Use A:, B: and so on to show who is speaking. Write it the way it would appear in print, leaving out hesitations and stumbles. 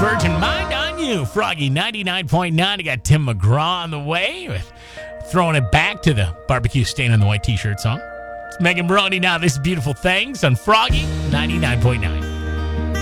A: Virgin Mind on You. Froggy 99.9. I got Tim McGraw on the way with throwing it back to the barbecue stain on the white t-shirt song. It's Megan Brody now. This is Beautiful Things on Froggy 99.9.